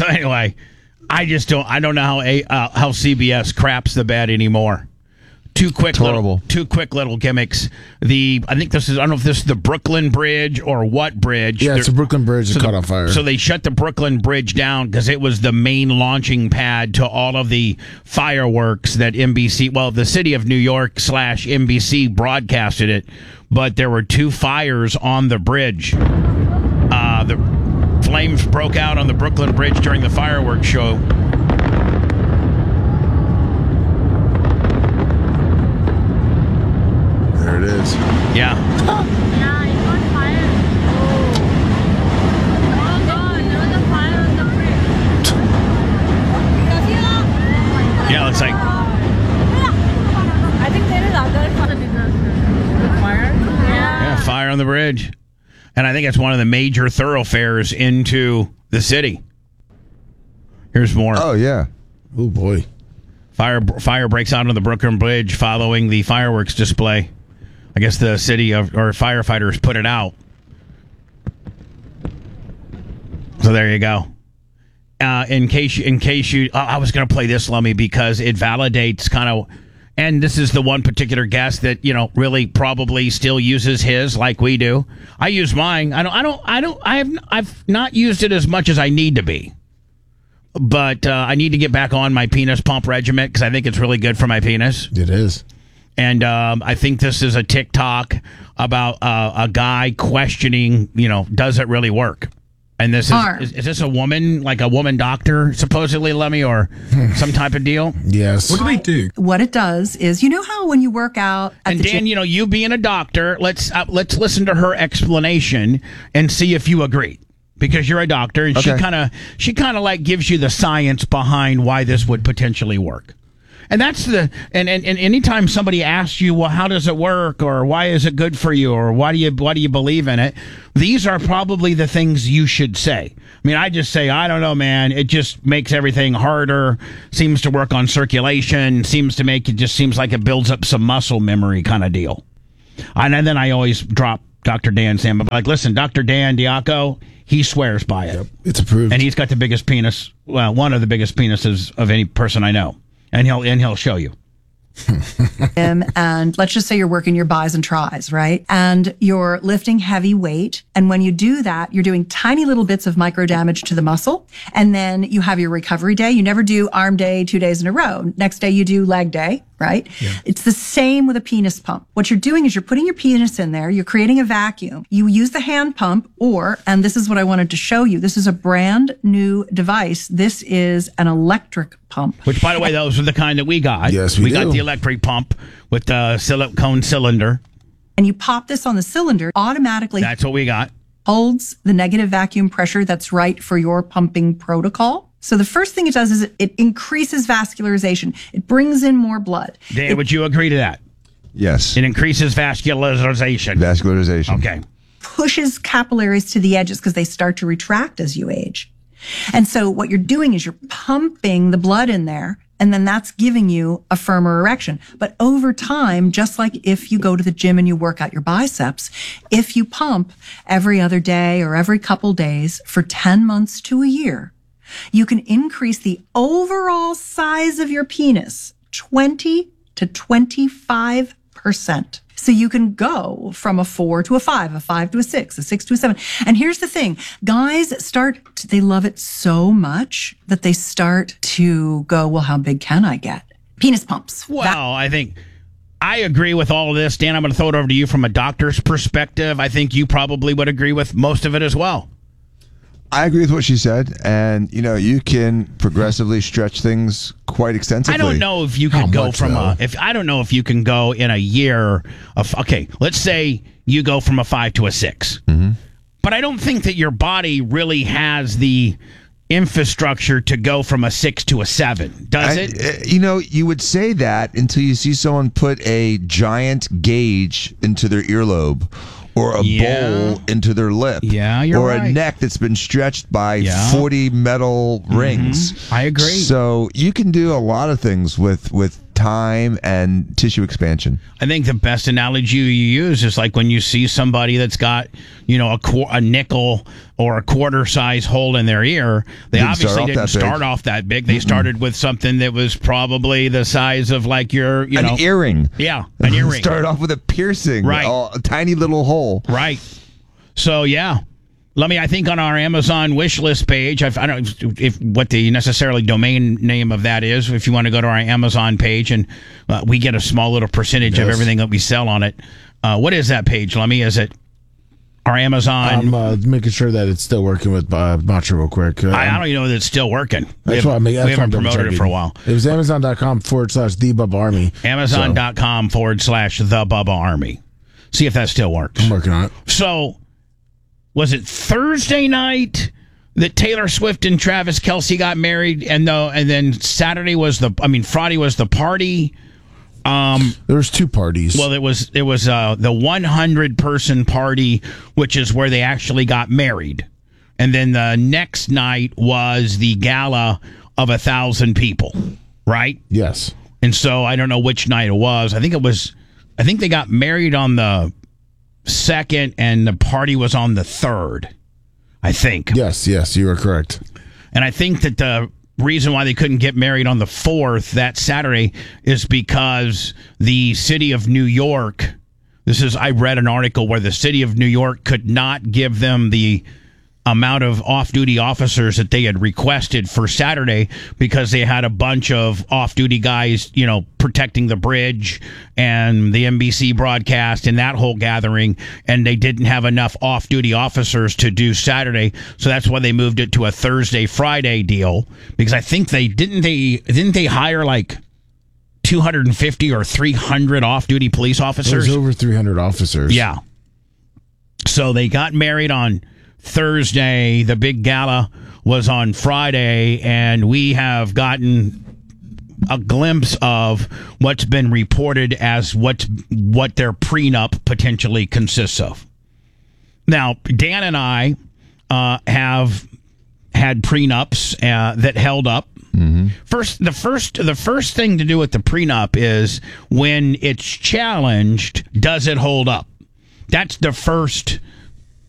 So anyway, I don't know how CBS craps the bed anymore. Two quick little gimmicks. I don't know if this is the Brooklyn Bridge or what bridge. Yeah, it's the Brooklyn Bridge that caught on fire. So they shut the Brooklyn Bridge down because it was the main launching pad to all of the fireworks that the city of New York / NBC broadcasted it, but there were 2 fires on the bridge. The flames broke out on the Brooklyn Bridge during the fireworks show. There it is. Yeah. Yeah, it got fire. Oh God, there was a fire on the bridge. Yeah, it's like... I think there is other disaster. Fire? Yeah, fire on the bridge. And I think it's one of the major thoroughfares into the city. Here's more. Oh, yeah. Oh, boy. Fire breaks out on the Brooklyn Bridge following the fireworks display. I guess the city or firefighters put it out. So there you go. In case you, I was going to play this, Lummy, because it validates kind of, and this is the one particular guest that really probably still uses his like we do. I use mine. I've not used it as much as I need to be, but I need to get back on my penis pump regimen because I think it's really good for my penis. It is. And I think this is a TikTok about a guy questioning, does it really work? And this is this a woman, like a woman doctor, supposedly, Lemmy, or some type of deal? Yes. What do they do? What it does is, how when you work out at the Dan, gym, you being a doctor, let's listen to her explanation and see if you agree. Because you're a doctor, and okay. she kind of like gives you the science behind why this would potentially work. And that's and anytime somebody asks you, well, how does it work, or why is it good for you, or why do you believe in it? These are probably the things you should say. I mean, I just say, I don't know, man. It just makes everything harder. Seems to work on circulation. Seems like it builds up some muscle memory kind of deal. And then I always drop Dr. Dan Sam. I'm like, listen, Dr. Dan Diaco, he swears by it. Yep, it's approved. And he's got the biggest penis, one of the biggest penises of any person I know. And he'll show you. And let's just say you're working your bis and tris, right? And you're lifting heavy weight. And when you do that, you're doing tiny little bits of micro damage to the muscle. And then you have your recovery day. You never do arm day 2 days in a row. Next day you do leg day, right? Yeah. It's the same with a penis pump. What you're doing is you're putting your penis in there. You're creating a vacuum. You use the hand pump and this is what I wanted to show you. This is a brand new device. This is an electric pump. Which, by the way, those are the kind that we got. Yes, we got the electric pump with the silicone cylinder. And you pop this on the cylinder, automatically. That's what we got. Holds the negative vacuum pressure that's right for your pumping protocol. So the first thing it does is it increases vascularization. It brings in more blood. Dan, would you agree to that? Yes. It increases vascularization. Vascularization. Okay. Pushes capillaries to the edges because they start to retract as you age. And so what you're doing is you're pumping the blood in there, and then that's giving you a firmer erection. But over time, just like if you go to the gym and you work out your biceps, if you pump every other day or every couple days for 10 months to a year, you can increase the overall size of your penis 20 to 25%. So you can go from a 4 to a 5 to a 6, a 6 to a 7. And here's the thing. Guys they love it so much that they start to go, well, how big can I get? Penis pumps. Well, I think I agree with all of this. Dan, I'm going to throw it over to you from a doctor's perspective. I think you probably would agree with most of it as well. I agree with what she said, and you can progressively stretch things quite extensively. I don't know if you can go from I don't know if you can go in a year of, okay, let's say you go from a 5 to a 6. Mm-hmm. But I don't think that your body really has the infrastructure to go from a 6 to a 7, does it? You would say that until you see someone put a giant gauge into their earlobe, or a bowl into their lip. Yeah, you're right. Or a neck that's been stretched by 40 metal rings. I agree. So you can do a lot of things with time and tissue expansion. I think the best analogy you use is like when you see somebody that's got, a nickel or a quarter size hole in their ear. They obviously didn't start off that big. They started with something that was probably the size of like your, an earring. Yeah, an earring. Started off with a piercing. Right. A tiny little hole. Right. So, yeah. I think on our Amazon wish list page, I don't know if what the necessarily domain name of that is. If you want to go to our Amazon page, and we get a small little percentage of everything that we sell on it. What is that page, Lummy? Is it our Amazon? I'm making sure that it's still working with Macho real quick. I don't even know that it's still working. We That's why we haven't promoted it for a while. It was Amazon.com/The Bubba Army. Amazon.com/The Bubba Army. See if that still works. I'm working on it. So, was it Thursday night that Taylor Swift and Travis Kelce got married, and then Friday was the party? There was two parties. Well, it was the 100-person party, which is where they actually got married, and then the next night was the gala of 1,000 people, right? Yes. And so I don't know which night it was. I think they got married on the 2nd, and the party was on the 3rd, I think. Yes, you are correct. And I think that the reason why they couldn't get married on the 4th, that Saturday, is because the city of New York, I read an article where the city of New York could not give them the amount of off-duty officers that they had requested for Saturday because they had a bunch of off-duty guys, protecting the bridge and the NBC broadcast and that whole gathering, and they didn't have enough off-duty officers to do Saturday, so that's why they moved it to a Thursday-Friday deal, because I think didn't they hire like 250 or 300 off-duty police officers? There's over 300 officers. Yeah. So they got married on Thursday. The big gala was on Friday, and we have gotten a glimpse of what's been reported as what their prenup potentially consists of. Now, Dan and I have had prenups that held up. Mm-hmm. The first thing to do with the prenup is when it's challenged, does it hold up? That's the first